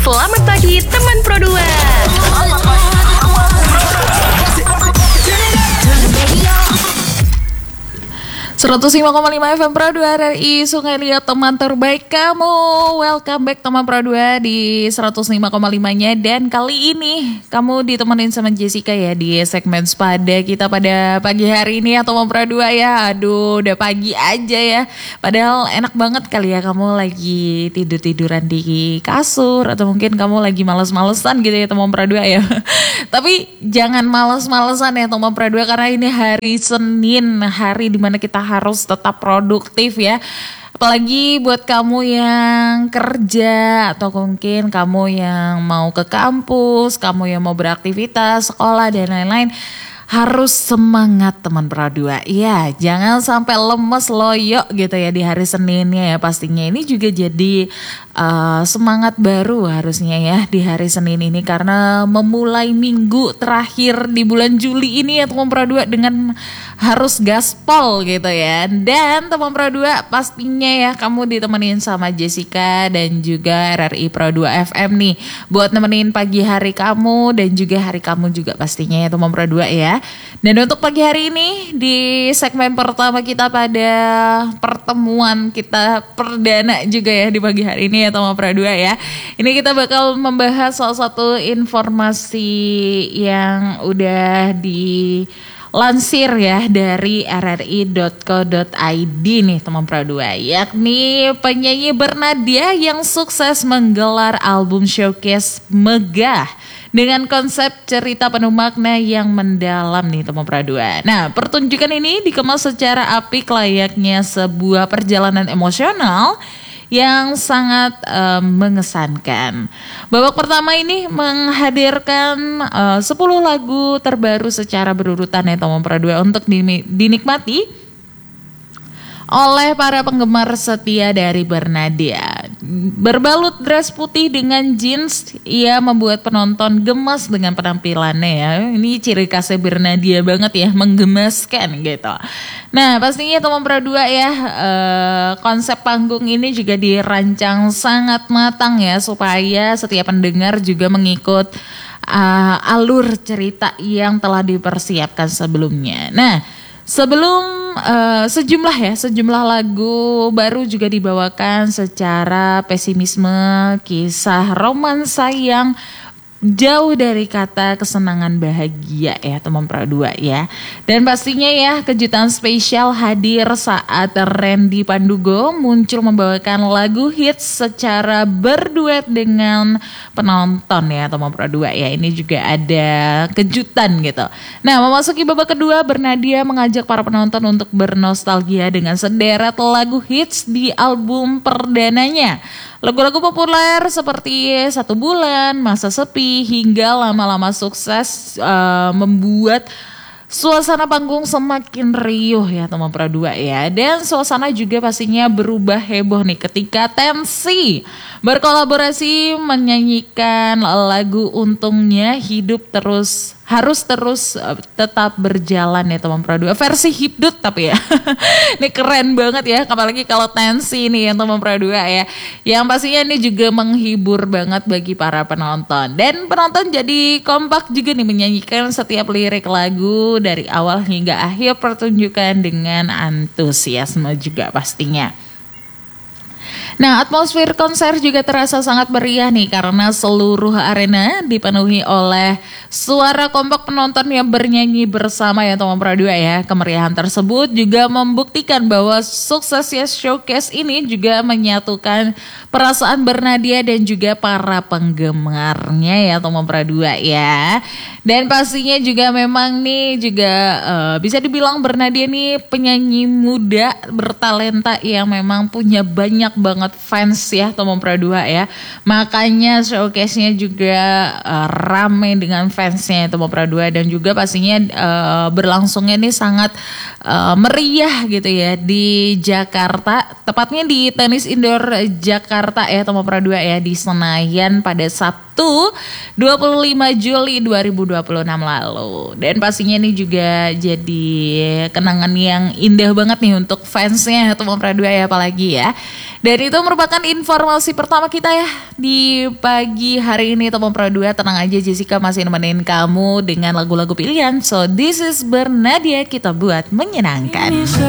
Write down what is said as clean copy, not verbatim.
Selamat pagi teman Pro 2. 105,5 FM Pro 2 RRI Sungai Liat, teman terbaik kamu. Welcome back teman Pro 2 di 105,5-nya. Dan kali ini kamu ditemenin sama Jessica ya di segmen Spada kita pada pagi hari ini ya teman Pro 2 ya. Aduh, udah pagi aja ya. Padahal enak banget kali ya kamu lagi tidur-tiduran di kasur, atau mungkin kamu lagi males-malesan gitu ya teman Pro 2 ya. Tapi jangan males-malesan ya teman Pro 2, karena ini hari Senin, hari dimana kita harus tetap produktif ya. Apalagi buat kamu yang kerja, atau mungkin kamu yang mau ke kampus, kamu yang mau beraktivitas, sekolah dan lain-lain. Harus semangat teman Pro 2. Ya, jangan sampai lemes loyo gitu ya di hari Seninnya ya. Pastinya ini juga jadi semangat baru harusnya ya di hari Senin ini, karena memulai minggu terakhir di bulan Juli ini ya teman Pro 2 dengan harus gaspol gitu ya. Dan teman Pro 2 pastinya ya kamu ditemenin sama Jessica dan juga RRI Pro 2 FM nih buat nemenin pagi hari kamu dan juga hari kamu juga pastinya ya teman Pro 2 ya. Dan untuk pagi hari ini di segmen pertama kita pada pertemuan kita perdana juga ya di pagi hari ini ya teman Pro 2 ya. Ini kita bakal membahas salah satu informasi yang udah dilansir ya dari rri.co.id nih teman Pro 2, yakni penyanyi Bernadia yang sukses menggelar album showcase megah dengan konsep cerita penuh makna yang mendalam nih teman Pro 2. Nah, pertunjukan ini dikemas secara apik layaknya sebuah perjalanan emosional yang sangat mengesankan. Babak pertama ini menghadirkan 10 lagu terbaru secara berurutan ya teman Pro 2 untuk dinikmati oleh para penggemar setia dari Bernadia. Berbalut dress putih dengan jeans, ia membuat penonton gemas dengan penampilannya ya. Ini ciri khasnya Bernadia banget ya, menggemaskan gitu. Nah, pastinya teman Pro 2 ya, konsep panggung ini juga dirancang sangat matang ya, supaya setiap pendengar juga mengikut alur cerita yang telah dipersiapkan sebelumnya. Nah, sejumlah lagu baru juga dibawakan secara pesimisme, kisah romansa yang jauh dari kata kesenangan bahagia ya teman Pro 2 ya. Dan pastinya ya kejutan spesial hadir saat Randy Pandugo muncul membawakan lagu hits secara berduet dengan penonton ya teman Pro 2 ya. Ini juga ada kejutan gitu. Nah, memasuki babak kedua, Bernadia mengajak para penonton untuk bernostalgia dengan sederet lagu hits di album perdananya. Lagu-lagu populer seperti Satu Bulan, Masa Sepi, hingga Lama-Lama sukses membuat suasana panggung semakin riuh ya teman Pro 2 ya. Dan suasana juga pastinya berubah heboh nih ketika Tensi berkolaborasi menyanyikan lagu Untungnya Hidup harus terus tetap berjalan ya teman Pro 2. Versi hipdut tapi ya. Ini keren banget ya, apalagi kalau Tensi nih ya teman Pro 2 ya. Yang pastinya ini juga menghibur banget bagi para penonton. Dan penonton jadi kompak juga nih menyanyikan setiap lirik lagu dari awal hingga akhir pertunjukan dengan antusiasme juga pastinya. Nah, atmosfer konser juga terasa sangat meriah nih karena seluruh arena dipenuhi oleh suara kompak penonton yang bernyanyi bersama ya teman Pro 2 ya. Kemeriahan tersebut juga membuktikan bahwa suksesnya showcase ini juga menyatukan perasaan Bernadia dan juga para penggemarnya ya teman Pro 2 ya. Dan pastinya juga memang nih juga bisa dibilang Bernadia nih penyanyi muda bertalenta yang memang punya banyak banget fans ya teman Pro 2 ya. Makanya showcase-nya juga rame dengan fansnya teman Pro 2, dan juga pastinya berlangsungnya ini sangat meriah gitu ya di Jakarta, tepatnya di Tenis Indoor Jakarta ya teman Pro 2 ya, di Senayan pada Sabtu 25 Juli 2026 lalu. Dan pastinya ini juga jadi kenangan yang indah banget nih untuk fansnya teman Pro 2 ya apalagi ya. Dan itu merupakan informasi pertama kita ya di pagi hari ini teman Pro 2. Tenang aja, Jessica masih nemenin kamu dengan lagu-lagu pilihan. So this is Bernadia, kita buat menyenangkan.